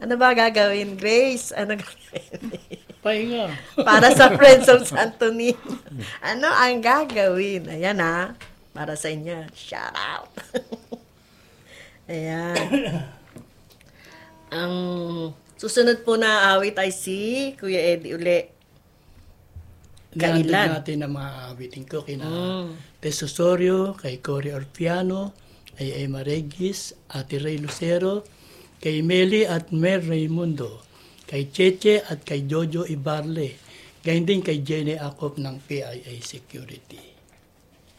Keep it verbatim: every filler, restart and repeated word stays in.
Ano ba gagawin, Grace? Ano gagawin? Pahinga. Para sa Friends of Santo Niño. Ano ang gagawin? Ayan ha. Para sa inyo. Shout out. Ayan. Ang susunod po na awit ay si Kuya Eddie uli. Nihandog Kailan? natin ang mga awitin ko kina Mm. Tess Osorio, kay Cory Orpiano, kay Emma Regis, Ate Ray Lucero, kay Meli at Mer Raimundo, kay Cheche at kay Jojo Ibarle, gayon din kay Jenny Acop ng P I A Security.